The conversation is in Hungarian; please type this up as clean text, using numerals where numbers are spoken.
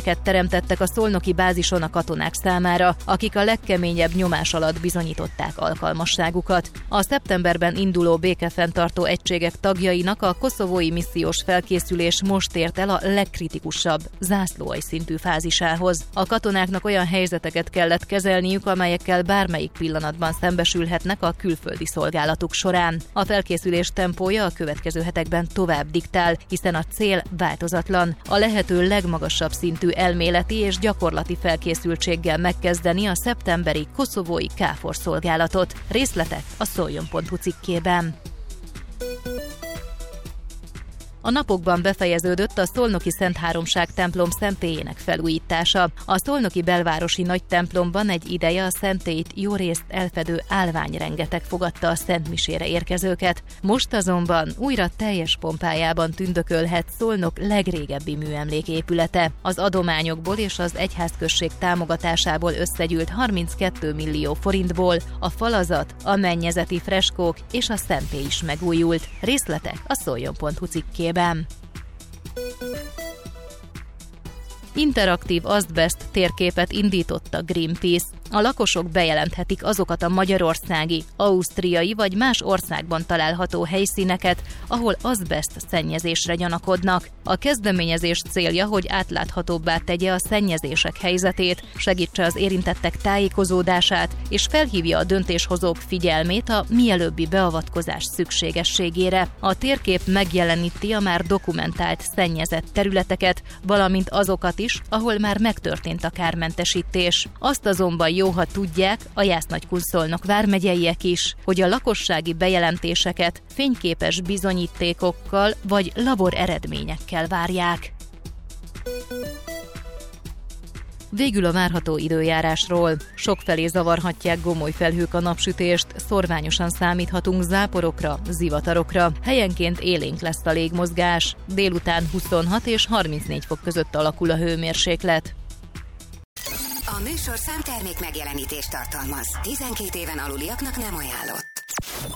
körülményeket teremtettek a szolnoki bázison a katonák számára, akik a legkeményebb nyomás alatt bizonyították alkalmasságukat. A szeptemberben induló békefenntartó egységek tagjainak a koszovói missziós felkészülés most ért el a legkritikusabb, zászlóaljszintű fázisához. A katonáknak olyan helyzeteket kellett kezelniük, amelyekkel bármelyik pillanatban szembesülhetnek a külföldi szolgálatuk során. A felkészülés tempója a következő hetekben tovább diktál, hiszen a cél változatlan. A lehető legmagasabb szintű elméleti és gyakorlati felkészültséggel megkezdeni a szeptemberi koszovói KFOR szolgálatot. Részletek a szoljon.hu cikkében. A napokban befejeződött a szolnoki Szentháromság templom szentélyének felújítása. A szolnoki belvárosi nagy templomban egy ideje a szentélyt jórészt elfedő állványrengeteg fogadta a szentmisére érkezőket. Most azonban újra teljes pompájában tündökölhet Szolnok legrégebbi műemléképülete. Az adományokból és az egyházközség támogatásából összegyűlt 32 millió forintból a falazat, a mennyezeti freskók és a szentély is megújult. Részletek a szoljon.hu cikkében. Interaktív azbest térképet indított a Greenpeace. A lakosok bejelenthetik azokat a magyarországi, ausztriai vagy más országban található helyszíneket, ahol azbest szennyezésre gyanakodnak. A kezdeményezés célja, hogy átláthatóbbá tegye a szennyezések helyzetét, segítse az érintettek tájékozódását, és felhívja a döntéshozók figyelmét a mielőbbi beavatkozás szükségességére. A térkép megjeleníti a már dokumentált szennyezett területeket, valamint azokat is, ahol már megtörtént a kármentesítés. Azt azonban jó, ha tudják, a Jász-Nagykun-Szolnok vármegyeiek is, hogy a lakossági bejelentéseket fényképes bizonyítékokkal vagy labor eredményekkel várják. Végül a várható időjárásról. Sokfelé zavarhatják gomoly felhők a napsütést, szorványosan számíthatunk záporokra, zivatarokra. Helyenként élénk lesz a légmozgás. Délután 26 és 34 fok között alakul a hőmérséklet. A műsor számtermék megjelenítést tartalmaz. 12 éven aluliaknak nem ajánlott.